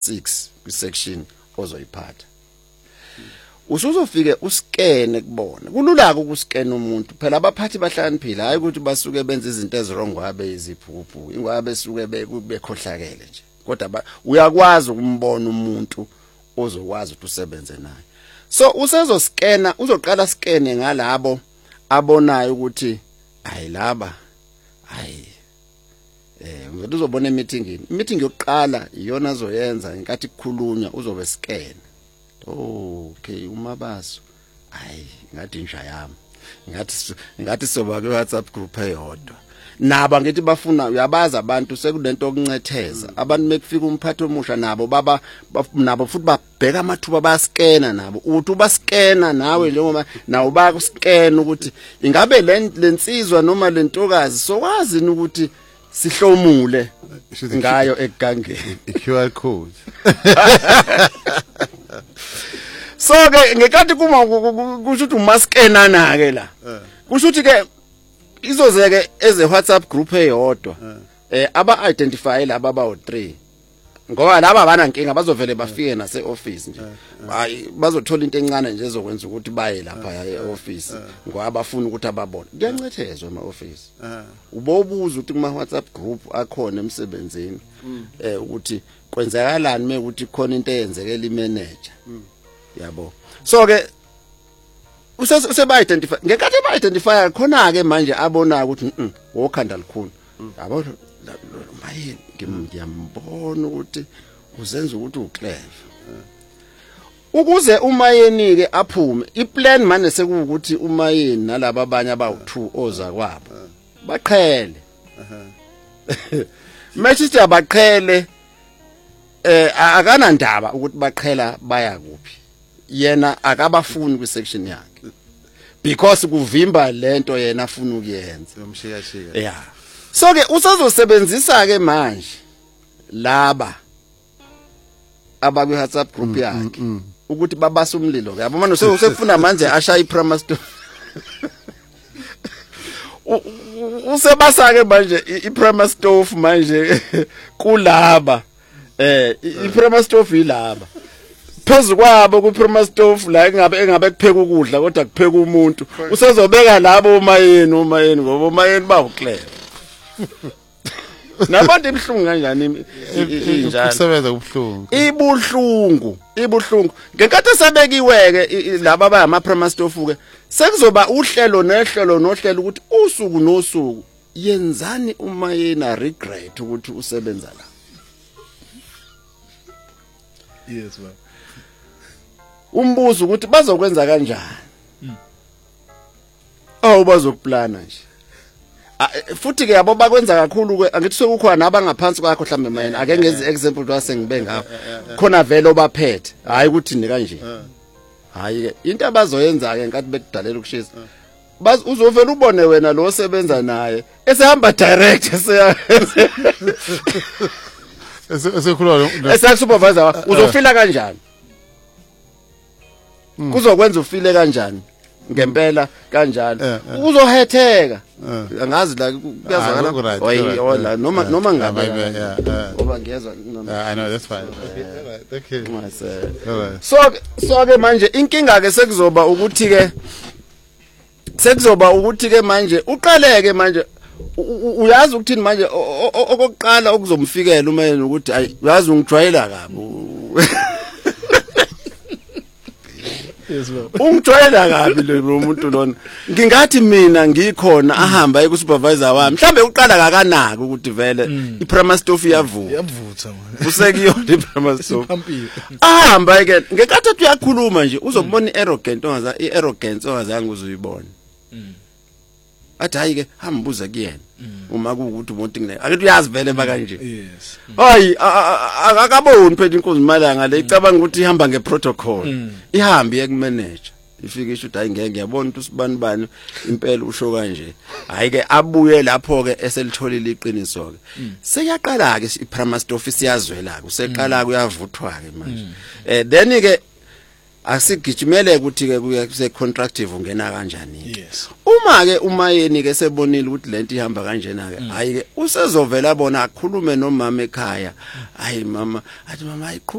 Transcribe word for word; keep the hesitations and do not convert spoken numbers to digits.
six kwisection ozoyiphatha usuzofike uskene kubona kulula ukuscan umuntu phela abaphathi bahlaniphile hayi ukuthi basuke benza izinto ezirong wabe iziphuphu ingwabe suke bekhohlakele nje kodwa uyakwazi ukumbona umuntu ozokwazi ukuthi usebenze naye so usezoskena uzoqala skene ngalabo abonayo ukuthi ayilaba hayi eh uzothi uzobona emeeting meeting yokuqala iyona azoyenza inkathi kukhulunywa uzobe scan oh okay umabaso hayi ngathi nja yami ngathi ngathi soba ku WhatsApp group eyodwa naba ngithi bafuna uyabaza abantu sekulento okuncetheza abantu mekufika umphathi omusha nabo baba nabo futhi babheka amathuba baskena nabo uthi ubaskena nawe njengoba nawo bakuskena ukuthi ingabe lensizwa noma lentokazi sokwazi ukuthi sihlomule ngayo egangeni Q R code so ke ngekathi kuma kusho ukuthi umaskena na ke la kusho ukuthi ke izozeke eze WhatsApp group eyodwa eh aba identify laba bawo three ngoba laba abana inkinga bazovele bafike nase office nje hayi bazothola into encane nje ezokwenza ukuthi baye lapha e-office ngoba abafuna ukuthi ababone kuyancethezwa ema-office ubobuza ukuthi kuma WhatsApp group akhona emsebenzini eh ukuthi kwenzakalani mekuthi khona into eyenzekela imanager yabo so ke useba identify ngekathi ba identify khona ke manje abona ukuthi mhm wokhanda likhulu yabo maye ngiyambona ukuthi uzenza ukuthi uclever ukuze umayeni ke aphume iplan manje sekuwukuthi umayeni nalabo abanye abawu two oza kwabo baqhele message abaqhele eh akana ndaba ukuthi baqhela baya kuphi yena akabafuni kwisection yakhe because kuvimba lento yena afuna ukuyenza umshiya shika yeah so ke usazosebenzisa ke manje laba abakwi WhatsApp group yakhe ukuthi babasa umlilo ke yabo manje usefuna manje asha iPrima Store usebasa ke manje iPrima Store manje kulaba eh iPrima Store ilaba phezu kwabo kuPrima Store la engabe engabe kupheka ukudla kodwa kupheka umuntu usezobeka labo umayeni umayeni ngoba umayeni bawuclever nabantu ibhlungu kanjani injalo kusebenza kubhlungu ibuhlungu ibuhlungu ngekathi sebekiweke laba abayama Prima Store ke sekuzoba uhlelo nehlelo nohlelo ukuthi usuku nosuku yenzani uma yena regret ukuthi usebenza la yes well umbuzo ukuthi bazokwenza kanjani awu bazokuplana nje futhi ke yabo bakwenza kakhulu ke angithi sekukhona abangaphansi kwakho mhlambe mayena ake ngenze example twase ngibe ngapha khona vele obaphethe hayi ukuthi ni kanje hayi ke into abazoyenza ke nkathi bekudalela ukushisa baz uzovela ubone wena lo osebenza naye esehamba direct eseya esekhuluma eseya supervisor uzofila kanjani kuzokwenza ufile kanjani ngempela kanjalo uzohetheka angazi la kuyazwakala hoyi noma noma ngabe ngoba ngiyezwa I know that's fine thank you so so ke manje inkinga ke sekuzoba ukuthi ke sekuzoba ukuthi ke manje uqaleke manje uyazi ukuthini manje okokuqala okuzomfikela uma yena ukuthi ayi uyazi ungijwayela kabi ungijwayela kabi lo muntu lona ngingathi mina ngikhona ahamba ku supervisor wami mhlambe uqala kakanaka ukuthi vele iPrima Store iyavuka yavutha manje usekuyona iPrima Store ahamba ke ngekathi uthi uyakhuluma nje uzobona iarrogant ongaza iarrogance ongazange uzuyibona athi hayi ke hambuza kuyena uma kuukuthi umuntu ngine akithi uyazi vele bakanje yes hayi akakaboni phethe inkosi malanga le icabanga ukuthi ihamba ngeprotocol ihambi yekumanager ifike isho ukuthi hayi ngeke ngiyabona ukuthi usibani bani impela usho kanje hayi ke abuye lapho ke eselitholile iqiniso ke sekuyaqala ke iPrima Store office yazwela ke useqala kuyavuthwa ke manje eh then ke asigijimele ukuthi ke kuye kuse contractive ungena kanjani Yes. uma ke umayeni ke sebonile ukuthi lento ihamba kanjena ke hayi ke usezovela bona akhulume nomama ekhaya hayi mama athi mama